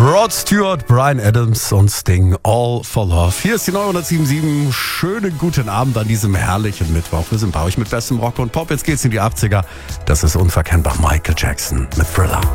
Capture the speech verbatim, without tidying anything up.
Rod Stewart, Bryan Adams und Sting, All for Love. Hier ist die neunhundertsiebenundsiebzig. Schönen guten Abend an diesem herrlichen Mittwoch. Wir sind bei euch mit bestem Rock und Pop. Jetzt geht's in die achtziger. Das ist unverkennbar Michael Jackson mit Thriller.